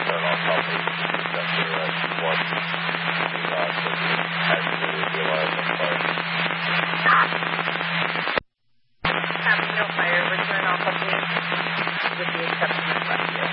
return on company sensor at one activated the alarm and fire. Having no fire, return all company with the exception